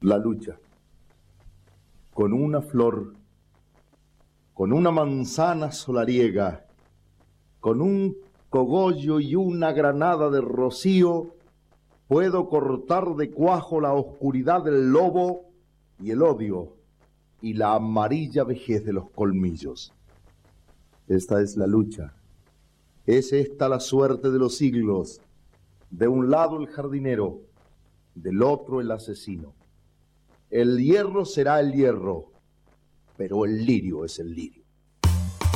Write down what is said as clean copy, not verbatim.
La lucha. Con una flor, con una manzana solariega, con un cogollo y una granada de rocío, puedo cortar de cuajo la oscuridad del lobo y el odio y la amarilla vejez de los colmillos. Esta es la lucha. Es esta la suerte de los siglos. De un lado el jardinero, del otro el asesino. El hierro será el hierro, pero el lirio es el lirio.